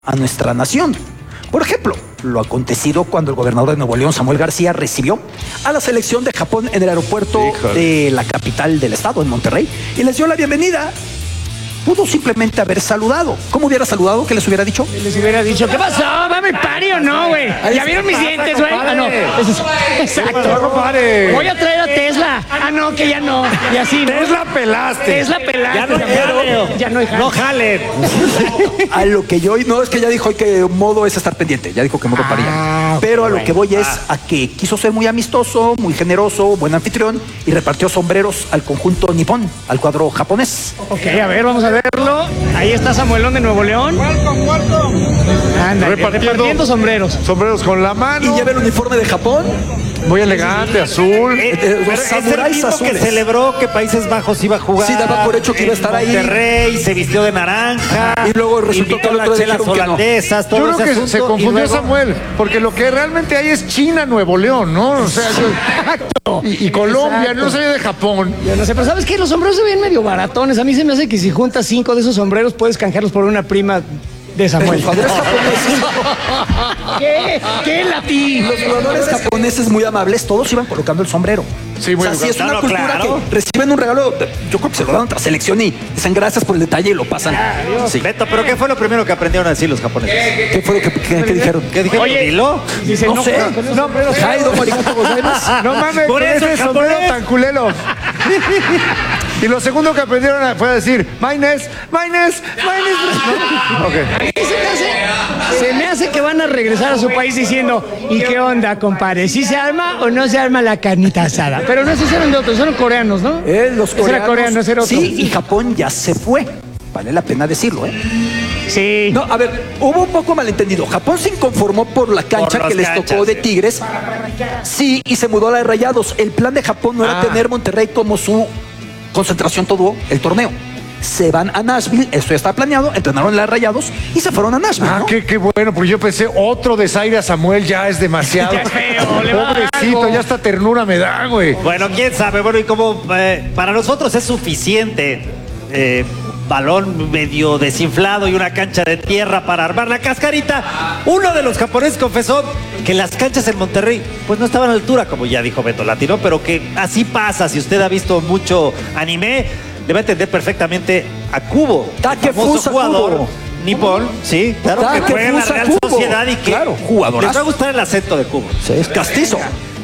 a nuestra nación. Por ejemplo, lo acontecido cuando el gobernador de Nuevo León, Samuel García, recibió a la selección de Japón en el aeropuerto de la capital del estado, en Monterrey, y les dio la bienvenida. Pudo simplemente haber saludado. ¿Cómo hubiera saludado? ¿Qué les hubiera dicho? Les hubiera dicho, ¿qué pasó? ¿Va mi pari o no, güey? ¿Ya vieron mis dientes, güey? Ah, no. Exacto. Voy a traer a Tesla. Ah, no, que ya no. Y así, ¿no? Tesla pelaste. Tesla pelaste. Ya no hay jaleo. Ya no hay jaleo. No jalen. A lo que yo... No, es que ya dijo hoy que modo es estar pendiente. Ya dijo que modo paría. Pero a lo que voy es a que quiso ser muy amistoso, muy generoso, buen anfitrión, y repartió sombreros al conjunto nipón, al cuadro japonés. Ok, a ver, vamos a verlo. Ahí está Samuelón de Nuevo León. Anda, repartiendo sombreros. Sombreros con la mano. Y lleva el uniforme de Japón. Muy elegante, azul. Pero es el mismo que celebró que Países Bajos iba a jugar. Sí, daba por hecho que iba a estar ahí. Monterrey, se vistió de naranja. Y luego resultó que las chelas holandesas, todo Yo creo que ese se asunto, confundió y luego... Samuel, porque lo que realmente hay es China, Nuevo León, ¿no? O sea, y Colombia, Exacto. no sabía de Japón. Yo no sé, pero ¿sabes qué? Los sombreros se ven medio baratones. A mí se me hace que si juntas 5 de esos sombreros puedes canjearlos por una prima de Samuel. Los jugadores japoneses, ¿Qué latín? los jugadores japoneses muy amables, todos iban colocando el sombrero. Sí, muy o sea, sí es una educado. cultura Claro. que reciben un regalo, yo creo que se lo dan a otra selección y dicen gracias por el detalle y lo pasan. Sí. Beto, ¿pero qué fue lo primero que aprendieron a decir los japoneses? ¿Qué fue lo que dijeron? ¿Qué dijeron? Oye, ¿Dilo? Dice, No sé. No, pero Ay, don Arigato gozaimasu. no mames, Por con eso ese el sombrero japonés. tan culero. Y lo segundo que aprendieron fue a decir, Maynes. Ok. Se me hace que van a regresar a su país diciendo, ¿y qué onda, compadre? ¿Sí se arma o no se arma la carnita asada? Pero no se hicieron de otros, son coreanos, ¿no? Los Ese era coreano, ese era otro. Sí, y Japón ya se fue. Vale la pena decirlo, ¿eh? Sí. No, a ver, hubo un poco malentendido. Japón se inconformó por la cancha Por que las les tocó canchas, de sí. Tigres. Sí, y se mudó a la de Rayados. El plan de Japón no era tener Monterrey como su concentración todo el torneo. Se van a Nashville, esto ya está planeado, entrenaron en la de Rayados y se fueron a Nashville, ¿no? Qué bueno, porque yo pensé, otro desaire a Samuel ya es demasiado. Ya es feo, le va a dar Pobrecito, algo. ya hasta ternura me da, güey. Bueno, quién sabe. Bueno, y como para nosotros es suficiente balón medio desinflado y una cancha de tierra para armar la cascarita, uno de los japoneses confesó que las canchas en Monterrey pues no estaban a la altura, como ya dijo Beto Latino, pero que así pasa. Si usted ha visto mucho anime, le va a entender perfectamente a Kubo, el Takefusa famoso jugador Kubo. nipón, sí, claro, que juega en la Takefusa Real Kubo. Sociedad y que Claro, jugadorazo. les va a gustar el acento de Kubo. Sí, es castizo.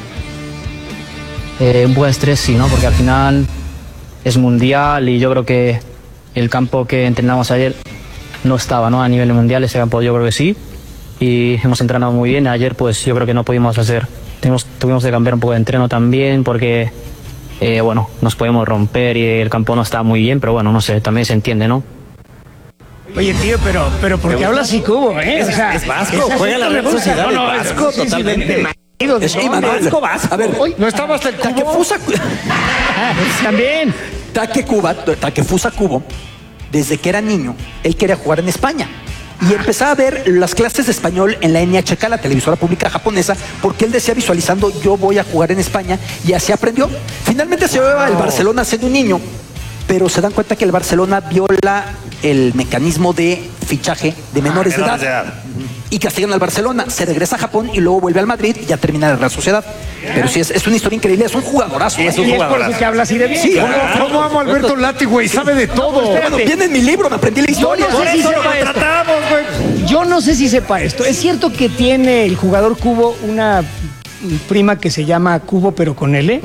Un buen estrés, sí, ¿no? Porque al final es mundial y yo creo que el campo que entrenamos ayer no estaba, ¿no? A nivel mundial, ese campo yo creo que sí. Y hemos entrenado muy bien. Ayer pues yo creo que no pudimos hacer, tuvimos que cambiar un poco de entreno también porque, bueno, nos podemos romper y el campo no está muy bien, pero bueno, no sé, también se entiende, ¿no? Oye, tío, pero ¿por qué hablas así, Cubo, eh? O sea, es vasco, ese juega en la acento Real me gusta. Sociedad, No, es es vasco, sí, sí, totalmente. de marido, Es no, Imanol. vasco. A ver, ¿No estaba hasta el cubo? Takefusa, También. Takefusa Kubo, desde que era niño, él quería jugar en España. Y empezaba a ver las clases de español en la NHK, la televisora pública japonesa, porque él decía visualizando, yo voy a jugar en España, y así aprendió. Finalmente se lleva al Barcelona siendo un niño, pero se dan cuenta que el Barcelona viola el mecanismo de fichaje de menores de menores edad. de edad. Y castigan al Barcelona, se regresa a Japón y luego vuelve al Madrid y ya termina en la Real Sociedad. Pero sí, es una historia increíble, es un jugadorazo. Es un Y es por jugadorazo. eso que habla así de bien. Sí, ¿Cómo amo a Alberto Lati, güey? Sabe de todo. Bueno, viene en mi libro, me aprendí la historia. Yo no sé si Eso lo sepa esto. contratamos, güey. Yo no sé si sepa esto. Es cierto que tiene el jugador Cubo una prima que se llama Cubo, pero con L.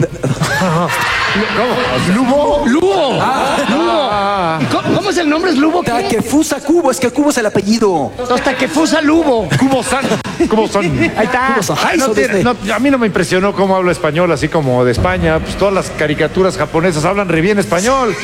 ¿Lubo? ¡Lubo! Lubo. ¿Cómo es el nombre? ¿Es Lubo? ¿Qué? Takefusa Kubo, es que Kubo es el apellido. Hasta que fusa Lubo. Cubo-san. Ahí está. Kubo-san. Ay, No eso tiene- desde- no, a mí no me impresionó cómo habla español, así como de España. Pues todas las caricaturas japonesas hablan re bien español.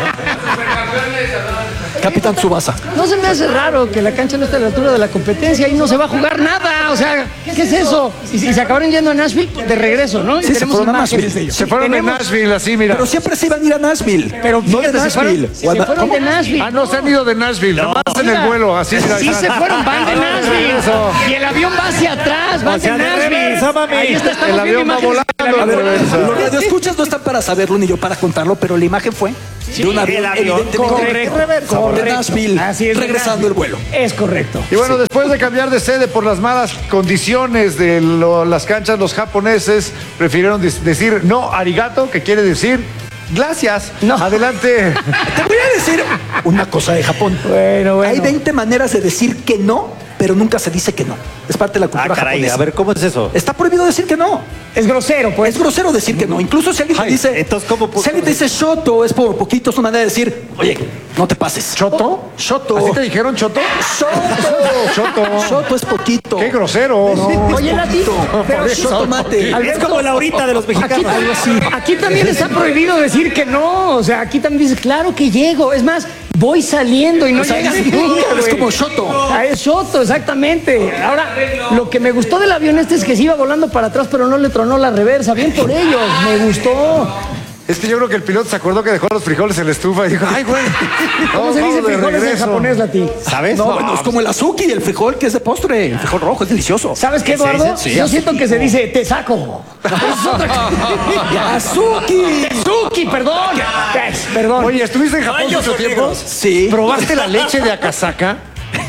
Capitán Tsubasa. No se me hace raro que la cancha no esté a la altura de la competencia y no se va a jugar nada. O sea, ¿qué es eso? Y se acabaron yendo a Nashville de regreso, ¿no? Y Sí, se tenemos fueron a imágenes Nashville. de ellos. Se fueron de Tenemos- Nashville, así, mira. Pero siempre se iban a ir a Nashville. Pero no de fíjate, Nashville. se fueron de Nashville. Ah, no, se han ido de Nashville, nomás en Mira, el vuelo, así, mira. Sí se fueron, van de Nashville. Eso. Y el avión va hacia atrás, van de Hacia de Nashville. reversa, mami. Ahí está, estamos El viendo avión va imágenes volando. del Hablando A ver, reversa. los radioescuchas no están para saberlo ni yo para contarlo, pero la imagen fue de un avión, el avión, evidentemente, de Nashville, Así es, regresando el vuelo. Es correcto. Y bueno, después de cambiar de sede por las malas condiciones de las canchas, los japoneses prefirieron decir no arigato, que quiere decir gracias. No. Adelante. Te voy a decir una cosa de Japón. Bueno. Hay 20 maneras de decir que no, pero nunca se dice que no. Es parte de la cultura Caray, japonesa. a ver, ¿cómo es eso? Está prohibido decir que no. Es grosero, pues. Es grosero decir que no. Incluso si alguien te dice. entonces, ¿cómo? Si alguien te dice shoto, es por poquito, es una manera de decir, oye, no te pases. ¿Choto? Shoto. ¿Así te dijeron choto? Shoto. Shoto es poquito. ¡Qué grosero! Oye, Lati, pero Por eso. Shoto mate. Es como la horita de los Aquí, mexicanos. aquí también está prohibido decir que no. O sea, aquí también dice, claro que llego. Es más, voy saliendo y no O sea, llegas es nunca. es güey. como shoto. Ah, es Shoto, exactamente. Ahora, lo que me gustó del avión es que se iba volando para atrás, pero no le tronó la reversa. Bien por ellos, me gustó. Es que yo creo que el piloto se acordó que dejó los frijoles en la estufa y dijo, ¡ay, güey! ¿Cómo se dice frijoles en japonés, Lati? ¿Sabes? No, bueno, es como el azuki, el frijol que es de postre. El frijol rojo es delicioso. ¿Sabes qué, Eduardo? Sí, Yo siento que se dice te saco. Es otra cosa. ¡Azuki! Tezuki, perdón. Perdón. Oye, ¿estuviste en Japón mucho tiempo? Sí. ¿Probaste la leche de Akasaka?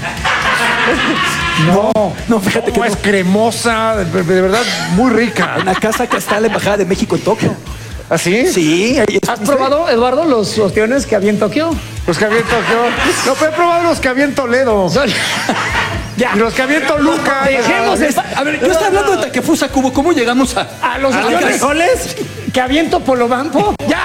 No, fíjate que ¿Cómo no. es cremosa? De verdad, muy rica. En la casa que está la Embajada de México en Tokio. ¿Así? Sí. ahí ¿Has estuviste. probado, Eduardo, los ostiones que había en Tokio? Los que había en Tokio. No, pero he probado los que había en Toledo. Ya. Y los que había en Toluca. Dejemos de... A ver, yo estoy hablando de Takefusa Kubo. ¿Cómo llegamos a A los a ostiones ¿Frijoles? que había en Topolobampo. Ya.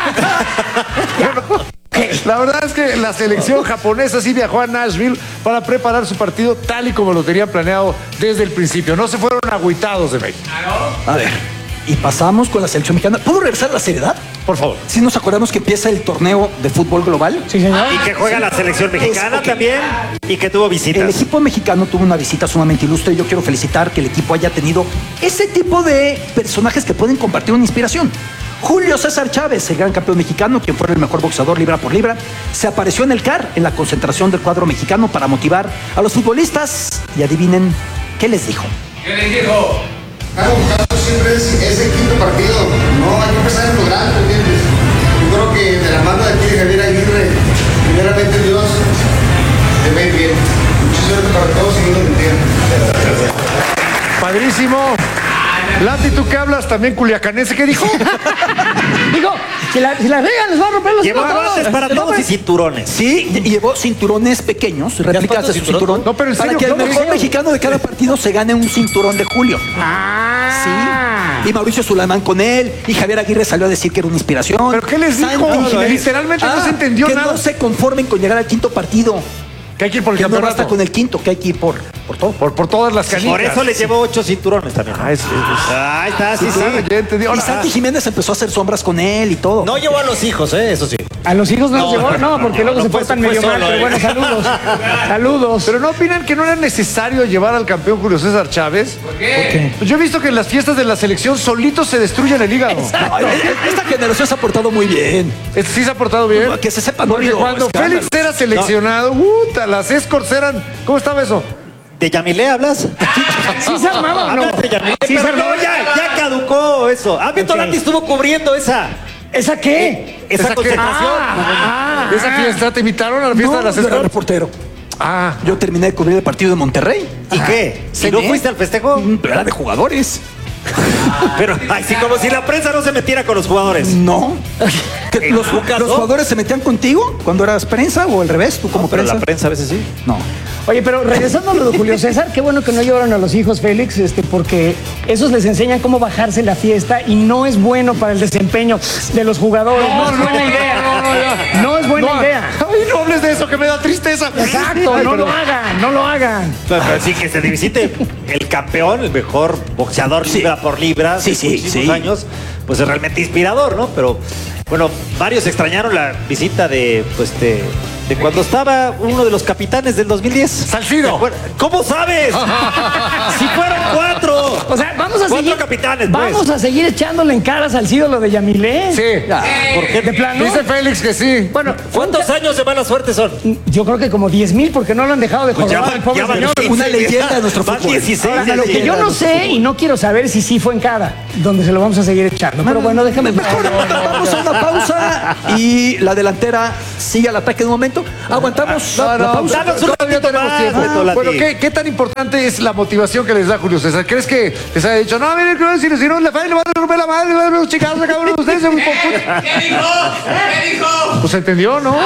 La verdad es que la selección japonesa sí viajó a Nashville para preparar su partido tal y como lo tenían planeado desde el principio. No se fueron agüitados de México. A ver, y pasamos con la selección mexicana. ¿Puedo regresar a la seriedad? Por favor. Si nos acordamos que empieza el torneo de fútbol global. Sí, señor. Y que juega la selección mexicana ok. también y que tuvo El visitas. equipo mexicano tuvo una visita sumamente ilustre y yo quiero felicitar que el equipo haya tenido ese tipo de personajes que pueden compartir una inspiración. Julio César Chávez, el gran campeón mexicano, quien fue el mejor boxeador libra por libra, se apareció en el CAR, en la concentración del cuadro mexicano, para motivar a los futbolistas. Y adivinen qué les dijo. Claro, buscando siempre es ese quinto partido. No, hay que empezar en lo grande, ¿entiendes? Yo creo que de la mano de aquí de Javier Aguirre, primeramente Dios, te ve bien. Mucha suerte para todos y Dios entiende. Padrísimo. Lati, ¿tú qué hablas? También culiacanense. ¿Qué dijo? Digo, si la regan, les va a romper los Llevó hijos a todos. guantes para No, todos y pues, cinturones. Sí, y llevó cinturones pequeños, réplicas de su cinturón. No, pero en para serio, que el ¿cómo mejor hicieron? mexicano de cada partido se gane un cinturón de Julio. Ah. Sí. Y Mauricio Sulamán con él. Y Javier Aguirre salió a decir que era una inspiración. ¿Pero qué les dijo? Santi, Literalmente no se entendió que nada. no se conformen con llegar al quinto partido. Que hay que ir por el Que no campeonato. basta con el quinto, que hay que ir por todo. Por todas las canicas. Por eso les llevó 8 cinturones también. Ah, Ahí está, sí, sí. Ya entendí. Y Ahora, Santi Jiménez empezó a hacer sombras con él y todo. No llevó a los hijos, eso sí. A los hijos no los llevó, no, porque luego se fue- portan fue medio mal, solo, pero bueno, saludos. Saludos. ¿pero no opinan que no era necesario llevar al campeón Julio César Chávez? ¿Por qué? Pues yo he visto que en las fiestas de la selección solitos se destruyen el hígado. No, esta generación se ha portado muy bien. ¿Sí se ha portado bien? Que se sepa, no Porque digo, cuando escándalos. Félix era seleccionado, puta, las escorts eran... ¿Cómo estaba eso? ¿De Yamilé hablas? ¿Sí se armaba o no? Hablas de Yamilé. Sí se Pero armaba. no, ya caducó eso. Ámbito Lati estuvo cubriendo esa ¿Esa qué? ¿Esa qué? concentración. ¿Esa fiesta te invitaron a la fiesta No, de las yo era escorts? reportero. Ah, Yo terminé de cubrir el partido de Monterrey. ¿Y qué? ¿Si Cené. no fuiste al festejo? Pero era de jugadores. Pero, ay, sí, como si la prensa no se metiera con los jugadores. No. Que los, Lucas, los ¿no? jugadores se metían contigo cuando eras prensa o al revés, tú como Pero prensa. la prensa a veces sí. No. Oye, pero regresando a lo de Julio César, qué bueno que no llevaron a los hijos, Félix, porque esos les enseñan cómo bajarse la fiesta y no es bueno para el desempeño de los jugadores. No, es buena idea. No es buena idea. Ay, no hables de eso, que me da tristeza. Exacto, Ay, no lo perdón. hagan, no lo hagan. Pero sí que se visite el campeón, el mejor boxeador libra por libra Sí, de sí, muchísimos sí. años, pues es realmente inspirador, ¿no? Pero bueno, varios extrañaron la visita de de cuando estaba uno de los capitanes del 2010. Salcido. ¿Cómo sabes? Si fueron 4. O sea, vamos a 4 seguir. capitanes, pues. Vamos a seguir echándole en cara a Salcido lo de Yamilé. Sí. ¿Por qué? ¿De plano? Dice Félix que sí. Bueno, ¿Cuántos años de mala suerte son? yo creo que como 10,000 porque no lo han dejado de jorobar al pobre van señor. 15. Una leyenda de nuestro Van fútbol. 16. Ahora, lo que yo no sé y no quiero saber si sí fue en cada, donde se lo vamos a seguir echando. Pero bueno, déjame. Mejor vamos a una pausa y la delantera sigue al ataque de un momento. Aguantamos la pausa. Danos un Todavía ratito tenemos más, tiempo. Betolati. Bueno, ¿qué tan importante es la motivación que les da Julio César? ¿Crees que les haya dicho, no, miren, si no, le van a romper la madre, le van a los chicos, cabrón, ustedes son un poco... ¿Qué dijo? ¿Qué dijo? Pues entendió, ¿no?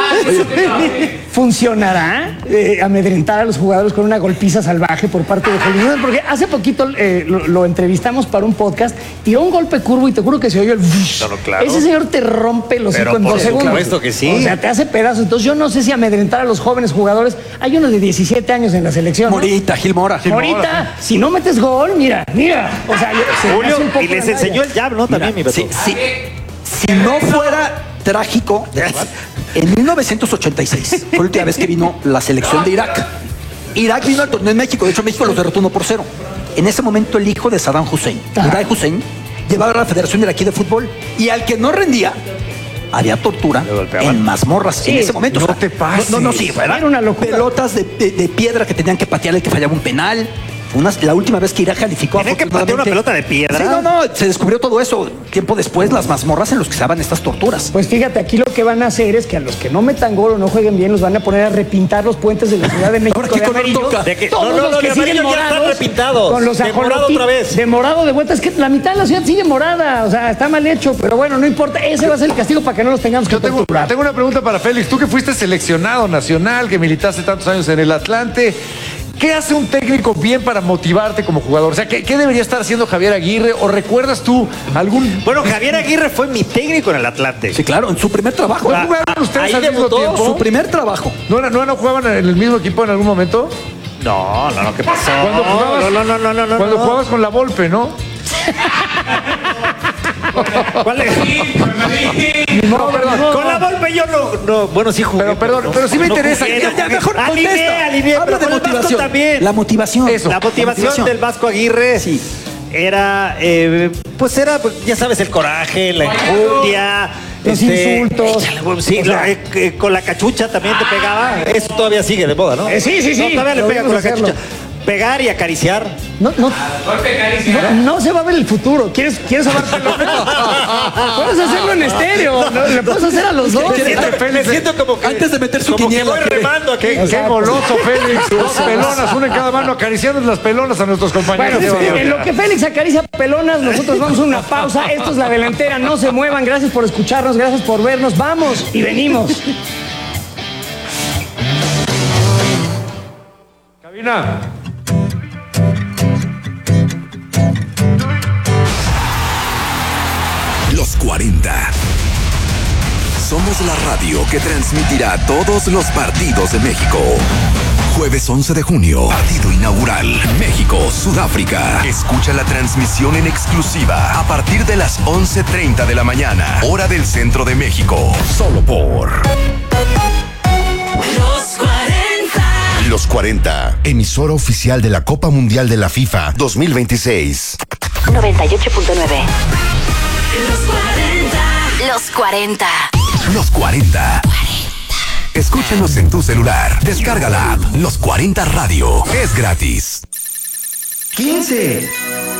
¿Funcionará amedrentar a los jugadores con una golpiza salvaje por parte de Julio César? Porque hace poquito lo entrevistamos para un podcast, tiró un golpe curvo y te juro que se oyó el... claro. Ese señor te rompe el hocico Pero en por 2 segundos. supuesto que sí. O sea, te hace pedazos. Entonces yo no sé si amedrentar a los jóvenes jugadores. Hay uno de 17 años en la selección, ¿no? Morita, Gil Mora. Ahorita, si no metes gol, mira. O sea, se me Julio, hace un poco y les la enseñó raya. el jab, ¿no? También, mi Beto. Si no fuera trágico, en 1986 fue la última vez que vino la selección de Irak. Irak vino al torneo en México, de hecho México los derrotó 1-0. En ese momento el hijo de Saddam Hussein, Ibrahim Hussein, llevaba a la Federación Iraquí de Fútbol y al que no rendía, había tortura en mazmorras en ese momento. No O sea, te pases. No, sí, Era una locura. Pelotas de piedra que tenían que patear el que fallaba un penal. La última vez que Irak calificó. ¿Tenían que patear una pelota de piedra? Sí, no, se descubrió todo eso. Tiempo después, las mazmorras en los que se daban estas torturas. Pues fíjate, aquí lo que van a hacer es que a los que no metan gol o no jueguen bien los van a poner a repintar los puentes de la Ciudad de México. Ahora, ¿qué de color amarillo. toca? ¿De qué? Todos No, los que de siguen amarillo ya están morados, repintados. con los De morado ajolotes otra vez. de morado de vuelta. Es que la mitad de la ciudad sigue morada. O sea, está mal hecho. Pero bueno, no importa. Ese va a ser el castigo para que no los tengamos que Yo tengo una pregunta para Félix. Tú que fuiste seleccionado nacional, que militaste tantos años en el Atlante, ¿qué hace un técnico bien para motivarte como jugador? O sea, ¿qué debería estar haciendo Javier Aguirre? ¿O recuerdas tú algún...? Bueno, Javier Aguirre fue mi técnico en el Atlante. Sí, claro, en su primer trabajo. ¿No jugaron ustedes ahí al mismo debutó tiempo? Su primer trabajo. ¿No jugaban en el mismo equipo en algún momento? No, ¿qué pasó? Cuando jugabas, No. Cuando jugabas con la Volpe, ¿no? ¿Cuál es? No, perdón. Con la Volpe yo no. Bueno, sí jugué. Pero sí me interesa. Ya, mejor Alivié, contesta. Habla de pero con el Vasco motivación. también. La motivación. Eso. La motivación del Vasco Aguirre Sí. era, pues, ya sabes, el coraje, la enjundia. Los insultos. échale, bueno, sí, con la cachucha también te pegaba. Eso todavía sigue de moda, ¿no? Sí. No, todavía le pega con la Debemos hacerlo. cachucha. Pegar y acariciar. No se va a ver el futuro. ¿Quieres sobar pelotas? Puedes hacerlo en estéreo. ¿No? Le puedes hacer a los dos. Me siento como que... Antes de meter su como quiniela, que voy que- remando aquí. Qué goloso, Félix. Dos pelonas, una en cada mano, acariciando las pelonas a nuestros compañeros. Bueno, en lo que Félix acaricia pelonas, nosotros vamos a una pausa. Esto es La Delantera. No se muevan. Gracias por escucharnos. Gracias por vernos. Vamos y venimos. Cabina. Los 40. Somos la radio que transmitirá todos los partidos de México. Jueves 11 de junio, partido inaugural, México-Sudáfrica. Escucha la transmisión en exclusiva a partir de las 11:30 de la mañana, hora del centro de México. Solo por Los 40, emisora oficial de la Copa Mundial de la FIFA 2026. 98.9. Los 40. Los 40. Escúchanos en tu celular. Descarga la app Los 40 Radio. Es gratis. 15,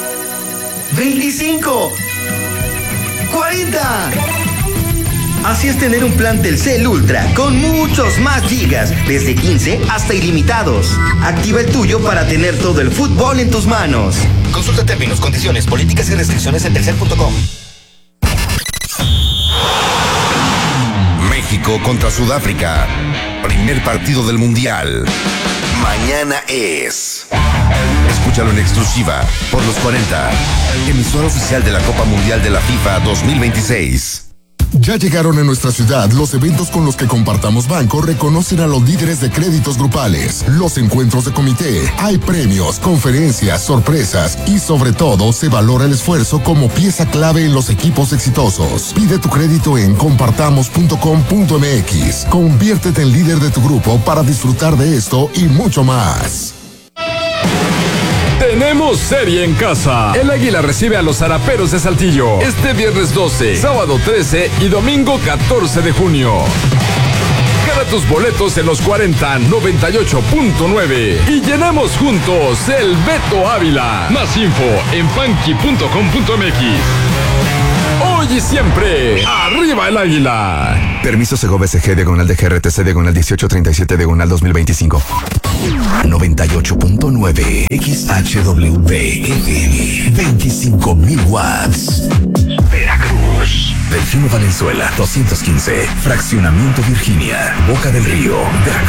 25, 40. Así es tener un plan Telcel Ultra con muchos más gigas, desde 15 hasta ilimitados. Activa el tuyo para tener todo el fútbol en tus manos. Consulta términos, condiciones, políticas y restricciones en telcel.com. México contra Sudáfrica. Primer partido del Mundial. Mañana es. Escúchalo en exclusiva por Los 40. Emisora oficial de la Copa Mundial de la FIFA 2026. Ya llegaron a nuestra ciudad los eventos con los que Compartamos Banco reconocen a los líderes de créditos grupales, los encuentros de comité, hay premios, conferencias, sorpresas y sobre todo se valora el esfuerzo como pieza clave en los equipos exitosos. Pide tu crédito en compartamos.com.mx. Conviértete en líder de tu grupo para disfrutar de esto y mucho más. Tenemos serie en casa. El Águila recibe a los Zaraperos de Saltillo este viernes 12, sábado 13 y domingo 14 de junio. Gana tus boletos en los 4098.9 y llenemos juntos el Beto Ávila. Más info en funky.com.mx. Hoy y siempre, ¡arriba el Águila! Permiso Segovia SG diagonal de GRTC diagonal 1837 diagonal 2025. 98.9 XHWP FM 25.000 watts. Veracruz. Delfino Valenzuela 215. Fraccionamiento Virginia. Boca del Río. Veracruz.